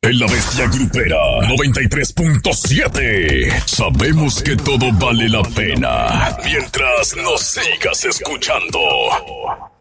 En La Bestia Grupera 93.7. Sabemos que todo vale la pena mientras nos sigas escuchando.